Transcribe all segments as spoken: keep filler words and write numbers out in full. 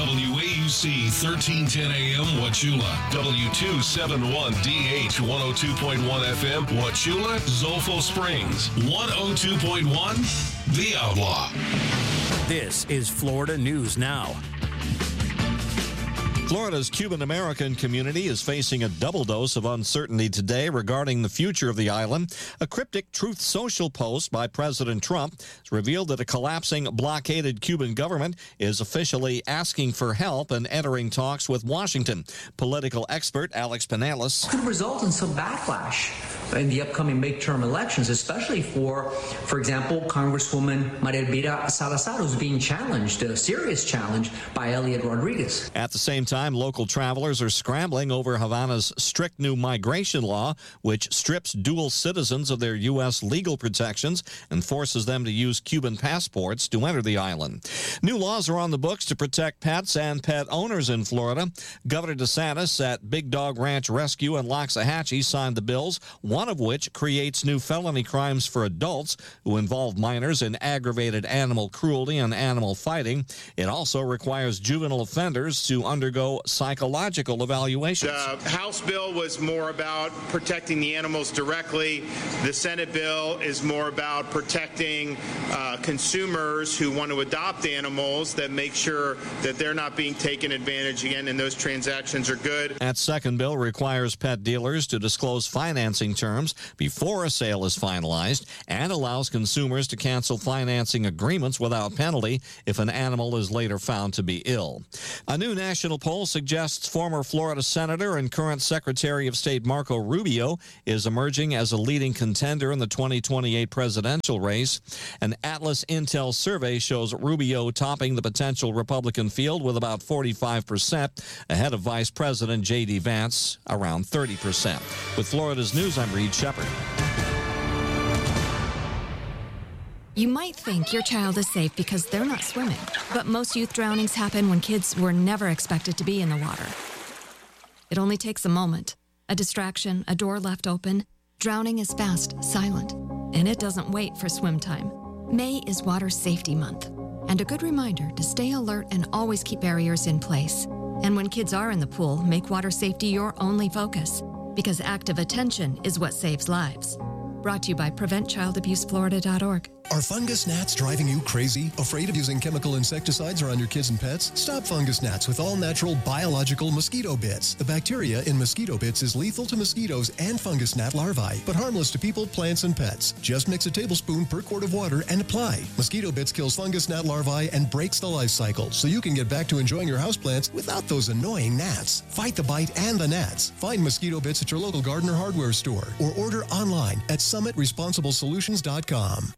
W A U C thirteen ten A M Wauchula, W two seventy-one D H one oh two point one F M Wauchula, Zolfo Springs, one oh two point one The Outlaw. This is Florida News Now. Florida's Cuban-American community is facing a double dose of uncertainty today regarding the future of the island. A cryptic Truth Social post by President Trump has revealed that a collapsing, blockaded Cuban government is officially asking for help and entering talks with Washington. Political expert Alex Penales could result in some backlash in the upcoming midterm elections, especially for, for example, Congresswoman Maria Elvira Salazar, who's being challenged, a serious challenge, by Elliot Rodriguez. At the same time, local travelers are scrambling over Havana's strict new migration law, which strips dual citizens of their U S legal protections and forces them to use Cuban passports to enter the island. New laws are on the books to protect pets and pet owners in Florida. Governor DeSantis at Big Dog Ranch Rescue in Loxahatchee signed the bills, one of which creates new felony crimes for adults who involve minors in aggravated animal cruelty and animal fighting. It also requires juvenile offenders to undergo psychological evaluations. The House bill was more about protecting the animals directly. The Senate bill is more about protecting uh, consumers who want to adopt animals, that make sure that they're not being taken advantage again, and those transactions are good. That second bill requires pet dealers to disclose financing terms before a sale is finalized and allows consumers to cancel financing agreements without penalty if an animal is later found to be ill. A new national poll suggests former Florida Senator and current Secretary of State Marco Rubio is emerging as a leading contender in the twenty twenty-eight presidential race. An Atlas Intel survey shows Rubio topping the potential Republican field with about forty-five percent, ahead of Vice President J D Vance, around thirty percent. With Florida's News, I'm Reed Shepard. You might think your child is safe because they're not swimming, but most youth drownings happen when kids were never expected to be in the water. It only takes a moment, a distraction, a door left open. Drowning is fast, silent, and it doesn't wait for swim time. May is Water Safety Month, and a good reminder to stay alert and always keep barriers in place. And when kids are in the pool, make water safety your only focus, because active attention is what saves lives. Brought to you by prevent child abuse florida dot org. Are fungus gnats driving you crazy? Afraid of using chemical insecticides around your kids and pets? Stop fungus gnats with all-natural biological mosquito bits. The bacteria in mosquito bits is lethal to mosquitoes and fungus gnat larvae, but harmless to people, plants, and pets. Just mix a tablespoon per quart of water and apply. Mosquito bits kills fungus gnat larvae and breaks the life cycle, so you can get back to enjoying your houseplants without those annoying gnats. Fight the bite and the gnats. Find mosquito bits at your local garden or hardware store, or order online at summit responsible solutions dot com.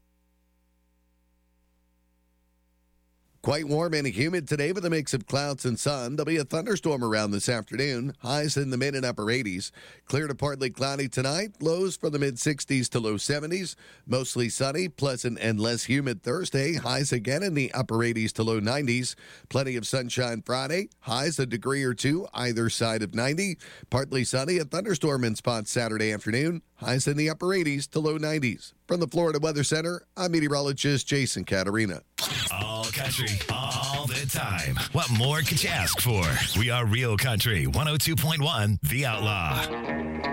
Quite warm and humid today with a mix of clouds and sun. There'll be a thunderstorm around this afternoon. Highs in the mid and upper eighties. Clear to partly cloudy tonight. Lows from the mid sixties to low seventies. Mostly sunny, pleasant, and less humid Thursday. Highs again in the upper eighties to low nineties. Plenty of sunshine Friday. Highs a degree or two either side of ninety. Partly sunny, a thunderstorm in spots Saturday afternoon. Highs in the upper eighties to low nineties. From the Florida Weather Center, I'm meteorologist Jason Caterina. All country, all the time. What more could you ask for? We are Real Country one oh two point one The Outlaw.